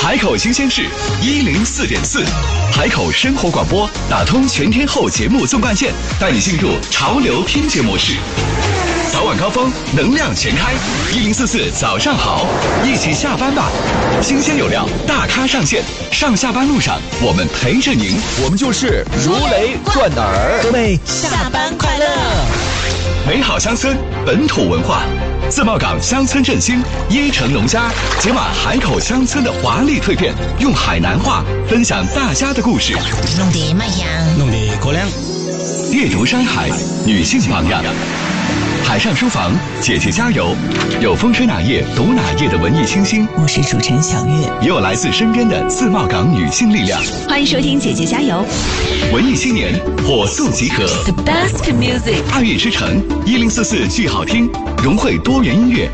海口新鲜事104.4，海口生活广播打通全天候节目纵贯线，带你进入潮流听觉模式。早晚高峰，能量全开，1044早上好，一起下班吧。新鲜有料，大咖上线，上下班路上我们陪着您， 我们就是如雷贯耳。 各位下班快乐！ 美好乡村，本土文化。自贸港乡村振兴，椰城农家解码海口乡村的华丽蜕变，用海南话分享大家的故事， 弄得卖香， 弄得口亮。 阅读山海，女性榜样。海上书房，姐姐加油！有风吹哪页读哪页的文艺清新， 我是主持人小月， 也有来自身边的自贸港女性力量。 欢迎收听姐姐加油！ 文艺青年火速集合 ，The best music， 爱乐之城1044剧好听，融汇多元音乐。